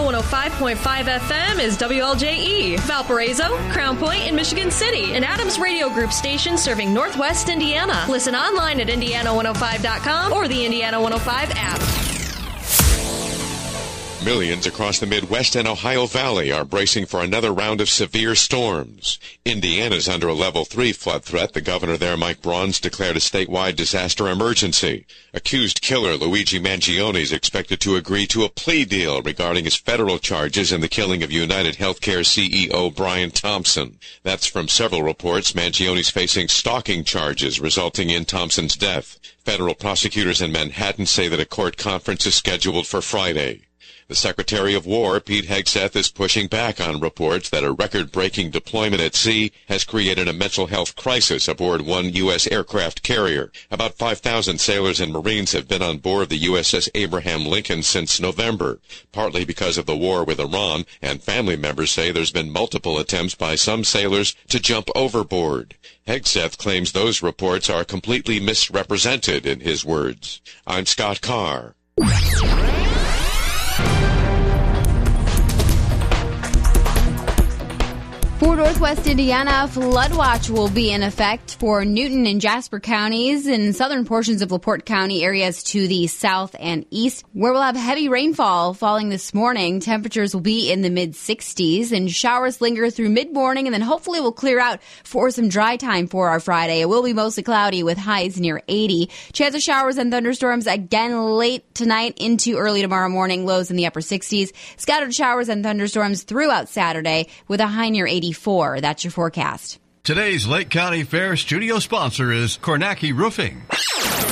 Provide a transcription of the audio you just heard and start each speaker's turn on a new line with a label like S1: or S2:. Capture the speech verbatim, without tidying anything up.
S1: one oh five point five F M is W L J E, Valparaiso, Crown Point, and Michigan City, an Adams Radio Group station serving Northwest Indiana. Listen online at Indiana one oh five dot com or the Indiana one oh five app.
S2: Millions across the Midwest and Ohio Valley are bracing for another round of severe storms. Indiana's under a level three flood threat. The governor there, Mike Braun's, declared a statewide disaster emergency. Accused killer Luigi Mangione is expected to agree to a plea deal regarding his federal charges in the killing of United Healthcare C E O Brian Thompson. That's from several reports. Mangione's facing stalking charges resulting in Thompson's death. Federal prosecutors in Manhattan say that a court conference is scheduled for Friday. The Secretary of War, Pete Hegseth, is pushing back on reports that a record-breaking deployment at sea has created a mental health crisis aboard one U S aircraft carrier. About five thousand sailors and Marines have been on board the U S S Abraham Lincoln since November, partly because of the war with Iran, and family members say there's been multiple attempts by some sailors to jump overboard. Hegseth claims those reports are completely misrepresented, in his words. I'm Scott Carr.
S3: For Northwest Indiana, flood watch will be in effect for Newton and Jasper counties and southern portions of LaPorte County, areas to the south and east, where we'll have heavy rainfall falling this morning. Temperatures will be in the mid sixties, and showers linger through mid-morning, and then hopefully will clear out for some dry time for our Friday. It will be mostly cloudy with highs near eighty. Chance of showers and thunderstorms again late tonight into early tomorrow morning, lows in the upper sixties. Scattered showers and thunderstorms throughout Saturday with a high near eighty-four. That's your forecast.
S4: Today's Lake County Fair studio sponsor is Kornacki Roofing.